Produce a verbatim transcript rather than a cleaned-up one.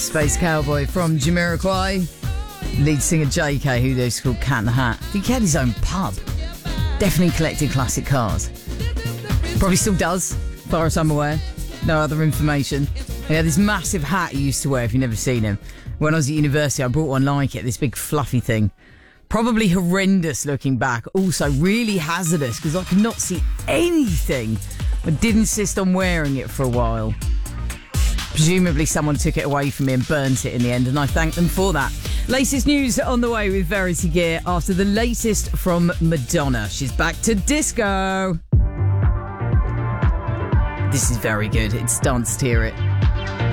Space Cowboy from Jamiroquai. Lead singer J K, who they called Cat in the Hat. I think he had his own pub. Definitely collected classic cars. Probably still does, as far as I'm aware. No other information. He had this massive hat he used to wear, if you've never seen him. When I was at university, I bought one like it, this big fluffy thing. Probably horrendous looking back. Also really hazardous, because I could not see anything. I did insist on wearing it for a while. Presumably someone took it away from me and burnt it in the end, and I thank them for that. Latest news on the way with Verity Gear after the latest from Madonna. She's back to disco. This is very good. It's Dance to Hear It.